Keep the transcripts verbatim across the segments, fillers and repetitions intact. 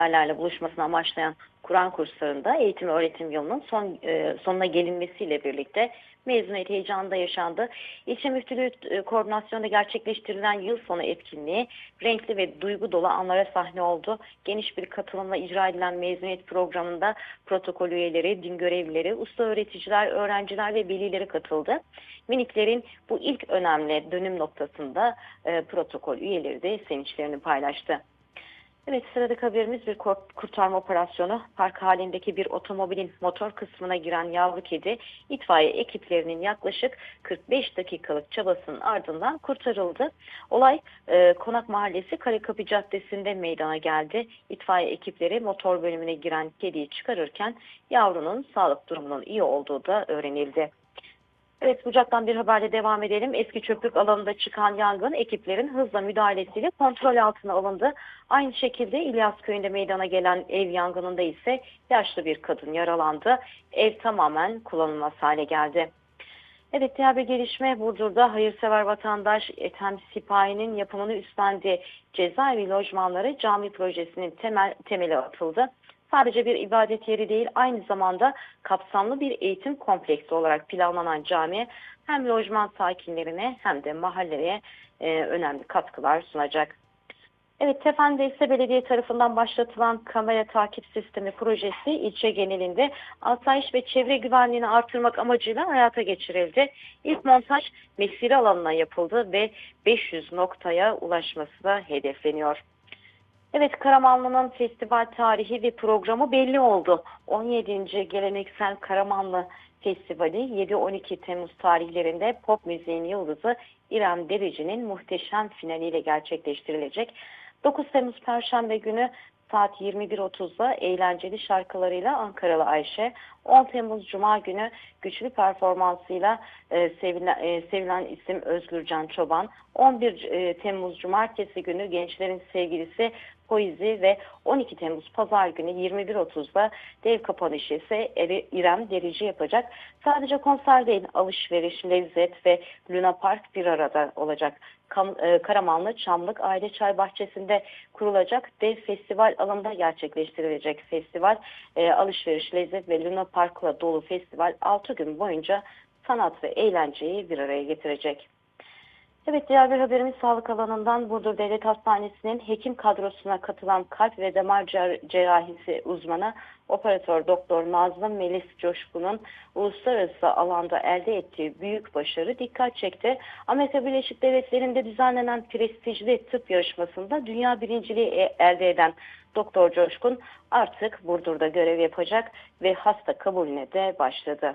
lerle buluşmasını amaçlayan Kur'an kurslarında eğitim öğretim yılının son e, sonuna gelinmesiyle birlikte mezuniyet heyecanı da yaşandı. İlçe Müftülüğü e, koordinasyonunda gerçekleştirilen yıl sonu etkinliği renkli ve duygu dolu anlara sahne oldu. Geniş bir katılımla icra edilen mezuniyet programında protokol üyeleri, din görevlileri, usta öğreticiler, öğrenciler ve velileri katıldı. Miniklerin bu ilk önemli dönüm noktasında e, protokol üyeleri de sevinçlerini paylaştı. Evet, sıradaki haberimiz bir kurtarma operasyonu. Park halindeki bir otomobilin motor kısmına giren yavru kedi itfaiye ekiplerinin yaklaşık kırk beş dakikalık çabasının ardından kurtarıldı. Olay e, Konak Mahallesi Karakapı Caddesi'nde meydana geldi. İtfaiye ekipleri motor bölümüne giren kediyi çıkarırken yavrunun sağlık durumunun iyi olduğu da öğrenildi. Evet, Bucak'tan bir haberle devam edelim. Eski çöplük alanında çıkan yangın ekiplerin hızla müdahalesiyle kontrol altına alındı. Aynı şekilde İlyas Köyü'nde meydana gelen ev yangınında ise yaşlı bir kadın yaralandı. Ev tamamen kullanılmaz hale geldi. Evet, diğer bir gelişme Burdur'da hayırsever vatandaş Ethem Sipahi'nin yapımını üstlendiği cezaevi lojmanları cami projesinin temel, temeli atıldı. Sadece bir ibadet yeri değil, aynı zamanda kapsamlı bir eğitim kompleksi olarak planlanan cami hem lojman sakinlerine hem de mahalleye e, önemli katkılar sunacak. Evet, Tefendi ise belediye tarafından başlatılan kamera takip sistemi projesi ilçe genelinde asayiş ve çevre güvenliğini artırmak amacıyla hayata geçirildi. İlk montaj mesire alanına yapıldı ve beş yüz noktaya ulaşması da hedefleniyor. Evet, Karamanlı'nın festival tarihi ve programı belli oldu. on yedinci Geleneksel Karamanlı Festivali yedi on iki Temmuz tarihlerinde pop müziğin yıldızı İrem Derici'nin muhteşem finaliyle gerçekleştirilecek. dokuz Temmuz Perşembe günü saat yirmi bir otuzda eğlenceli şarkılarıyla Ankaralı Ayşe, on Temmuz Cuma günü güçlü performansıyla e, sevilen, e, sevilen isim Özgürcan Çoban, on bir e, Temmuz Cumartesi günü gençlerin sevgilisi Poizi ve on iki Temmuz Pazar günü yirmi bir otuzda dev kapanışı ise İrem Derici yapacak. Sadece konser değil, alışveriş, lezzet ve Luna Park bir arada olacak. Karamanlı Çamlık Aile Çay Bahçesi'nde kurulacak dev festival alanında gerçekleştirilecek festival, e, alışveriş, lezzet ve Luna Park'la dolu festival altı gün boyunca sanat ve eğlenceyi bir araya getirecek. Evet, diğer bir haberimiz sağlık alanından. Burdur Devlet Hastanesi'nin hekim kadrosuna katılan kalp ve damar cerrahisi uzmanı operatör doktor Nazlı Melis Coşkun'un uluslararası alanda elde ettiği büyük başarı dikkat çekti. Amerika Birleşik Devletleri'nde düzenlenen prestijli tıp yarışmasında dünya birinciliği elde eden Doktor Coşkun artık Burdur'da görev yapacak ve hasta kabulüne de başladı.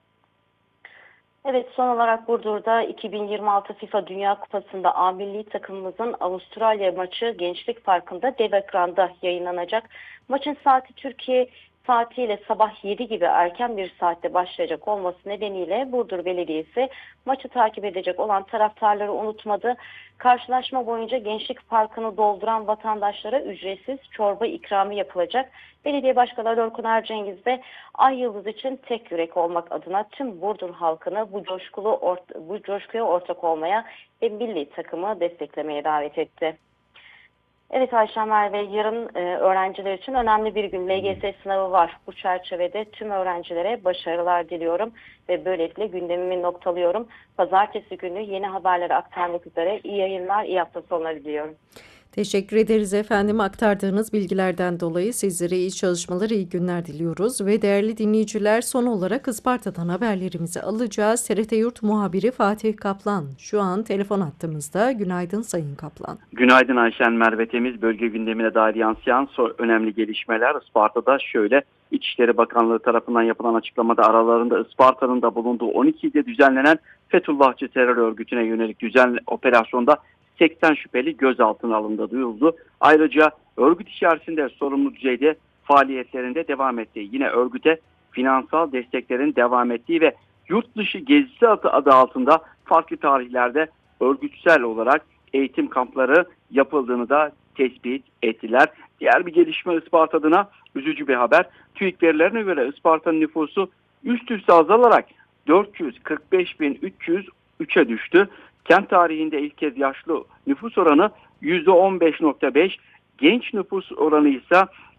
Evet, son olarak Burdur'da iki bin yirmi altı FIFA Dünya Kupası'nda A milli takımımızın Avustralya maçı Gençlik Parkı'nda dev ekranda yayınlanacak. Maçın saati Türkiye saatiyle sabah yedi gibi erken bir saatte başlayacak olması nedeniyle Burdur Belediyesi maçı takip edecek olan taraftarları unutmadı. Karşılaşma boyunca Gençlik Parkı'nı dolduran vatandaşlara ücretsiz çorba ikramı yapılacak. Belediye Başkanı Orkun Ercengiz de Ay Yıldız için tek yürek olmak adına tüm Burdur halkını bu coşkulu bu coşkuya ortak olmaya ve milli takımı desteklemeye davet etti. Evet Ayşe Merve, yarın e, öğrenciler için önemli bir gün. L G S sınavı var. Bu çerçevede tüm öğrencilere başarılar diliyorum ve böylelikle gündemimi noktalıyorum. Pazartesi günü yeni haberleri aktarmak üzere iyi yayınlar, iyi hafta sonları diliyorum. Teşekkür ederiz efendim. Aktardığınız bilgilerden dolayı sizlere iyi çalışmalar, iyi günler diliyoruz. Ve değerli dinleyiciler, son olarak Isparta'dan haberlerimizi alacağız. T R T Yurt muhabiri Fatih Kaplan şu an telefon hattımızda. Günaydın Sayın Kaplan. Günaydın Ayşen Merve Temiz. Bölge gündemine dair yansıyan önemli gelişmeler Isparta'da şöyle. İçişleri Bakanlığı tarafından yapılan açıklamada aralarında Isparta'nın da bulunduğu on iki ilde düzenlenen Fethullahçı terör örgütüne yönelik düzenli operasyonda seksen şüpheli gözaltına alındı duyuldu. Ayrıca örgüt içerisinde sorumlu düzeyde faaliyetlerinde devam ettiği, yine örgüte finansal desteklerin devam ettiği ve yurt dışı gezisi adı altında farklı tarihlerde örgütsel olarak eğitim kampları yapıldığını da tespit ettiler. Diğer bir gelişme Isparta adına üzücü bir haber. TÜİK verilerine göre Isparta'nın nüfusu üst üste azalarak dört yüz kırk beş bin üç yüz üçe düştü. Kent tarihinde ilk kez yaşlı nüfus oranı yüzde on beş nokta beş, genç nüfus oranı ise